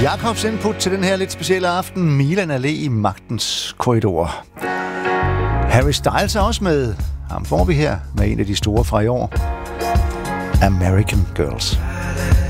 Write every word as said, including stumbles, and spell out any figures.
Jakobs input til den her lidt specielle aften. Milan Allé i magtens korridor. Harry Styles er også med. Ham får vi her med en af de store fra i år. American Girls.